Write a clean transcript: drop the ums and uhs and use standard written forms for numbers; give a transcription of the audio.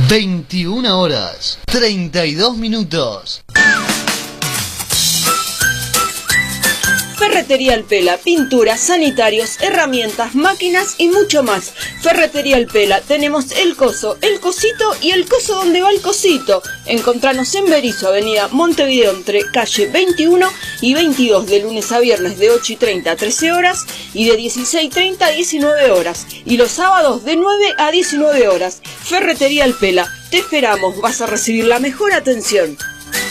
21 horas, 32 minutos. Ferretería El Pela, pinturas, sanitarios, herramientas, máquinas y mucho más. Ferretería El Pela, tenemos el coso, el cosito y el coso donde va el cosito. Encontranos en Berisso, avenida Montevideo, entre calle 21 y 22, de lunes a viernes de 8:30 a 13 horas y de 16:30 a 19 horas. Y los sábados de 9 a 19 horas. Ferretería El Pela, te esperamos, vas a recibir la mejor atención.